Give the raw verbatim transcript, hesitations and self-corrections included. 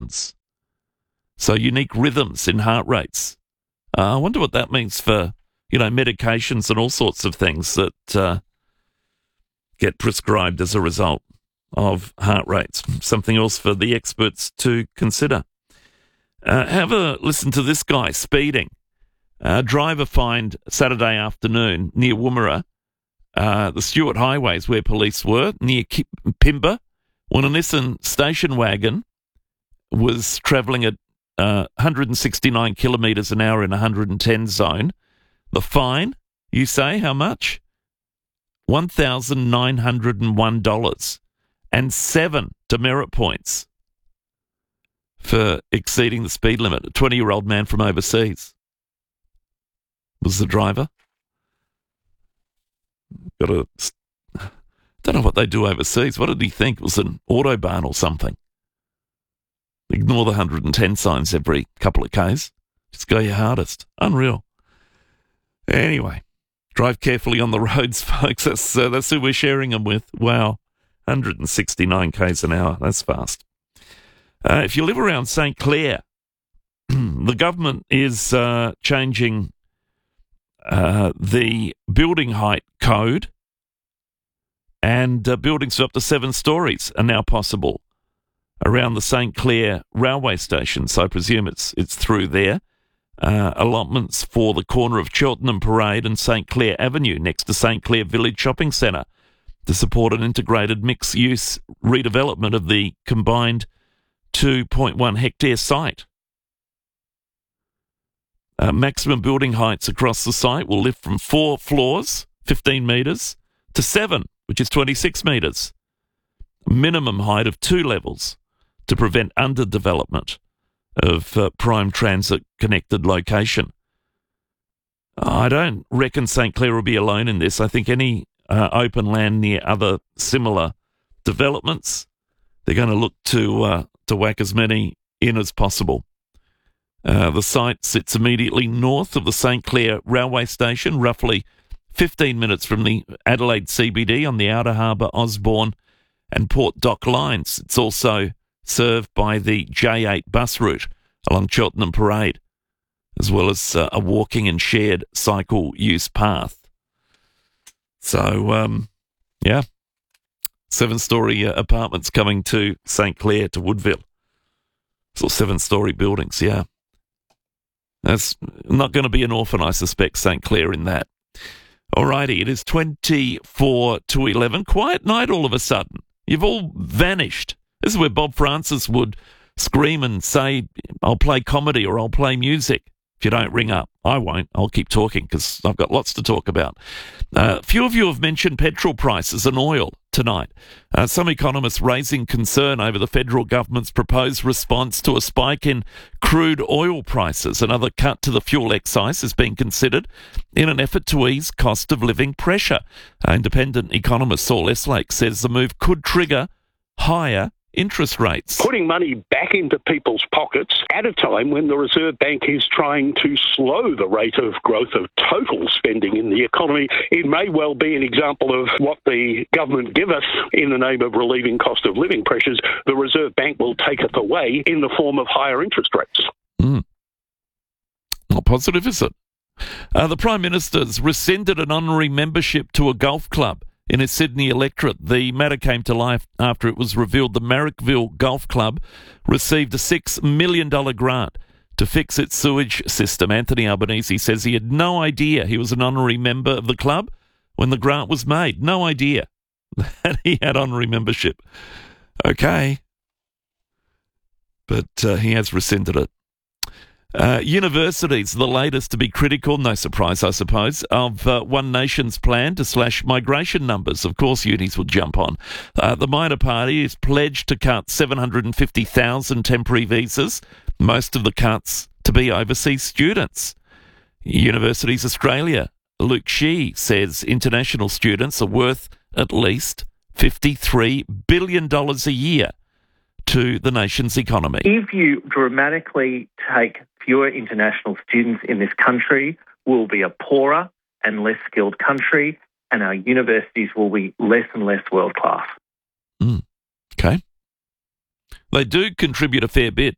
patterns. So unique rhythms in heart rates. Uh, I wonder what that means for, you know, medications and all sorts of things that uh, get prescribed as a result of heart rates. Something else for the experts to consider. Uh, have a listen to this guy speeding. A driver fined Saturday afternoon near Woomera, uh, the Stuart Highways where police were, near K- Pimba, when a Nissan station wagon was travelling at uh, one hundred sixty-nine kilometres an hour in one hundred ten zone. The fine, you say, how much? one thousand nine hundred one dollars and seven demerit points for exceeding the speed limit. A twenty-year-old man from overseas was the driver. Got a, don't know what they do overseas. What did he think? It was an autobahn or something. Ignore the one hundred ten signs every couple of Ks. Just go your hardest. Unreal. Anyway, drive carefully on the roads, folks. That's, uh, that's who we're sharing them with. Wow, one hundred sixty-nine Ks an hour. That's fast. Uh, if you live around St Clair, the government is uh, changing uh, the building height code, and uh, buildings up to seven stories are now possible around the St Clair railway station. So I presume it's it's through there. Uh, allotments for the corner of Cheltenham Parade and St Clair Avenue next to St Clair Village Shopping Centre to support an integrated mixed-use redevelopment of the combined two point one hectare site. Uh, maximum building heights across the site will lift from four floors, fifteen metres, to seven, which is twenty-six metres. Minimum height of two levels to prevent underdevelopment of uh, prime transit-connected location. I don't reckon St Clair will be alone in this. I think any uh, open land near other similar developments, they're going to look to uh, to whack as many in as possible. Uh, the site sits immediately north of the St Clair railway station, roughly fifteen minutes from the Adelaide C B D on the Outer Harbour, Osborne and Port Dock lines. It's also served by the J eight bus route along Cheltenham Parade, as well as uh, a walking and shared cycle use path. So, um, yeah, seven-storey uh, apartments coming to St Clair, to Woodville. So seven-storey buildings, yeah. That's not going to be an orphan, I suspect, St Clair in that. Alrighty, it is twenty-four to eleven. Quiet night all of a sudden. You've all vanished. This is where Bob Francis would scream and say, I'll play comedy or I'll play music if you don't ring up. I won't. I'll keep talking because I've got lots to talk about. Uh, a few of you have mentioned petrol prices and oil tonight. Uh, some economists raising concern over the federal government's proposed response to a spike in crude oil prices. Another cut to the fuel excise is being considered in an effort to ease cost of living pressure. Uh, independent economist Saul Eslake says the move could trigger higher interest rates. Putting money back into people's pockets at a time when the Reserve Bank is trying to slow the rate of growth of total spending in the economy, it may well be an example of what the government give us in the name of relieving cost of living pressures. The Reserve Bank will take it away in the form of higher interest rates. Mm. Not positive, is it? Uh, the Prime Minister's rescinded an honorary membership to a golf club in his Sydney electorate. The matter came to life after it was revealed the Marrickville Golf Club received a six million dollars grant to fix its sewage system. Anthony Albanese says he had no idea he was an honorary member of the club when the grant was made. No idea that he had honorary membership. Okay. But uh, he has rescinded it. Uh, universities, the latest to be critical, no surprise, I suppose, of uh, One Nation's plan to slash migration numbers. Of course, unis would jump on. Uh, the minor party is pledged to cut seven hundred fifty thousand temporary visas, most of the cuts to be overseas students. Universities Australia, Luke Shee says international students are worth at least fifty-three billion dollars a year to the nation's economy. If you dramatically take fewer international students in this country, we'll be a poorer and less skilled country, and our universities will be less and less world class. Mm. Okay. They do contribute a fair bit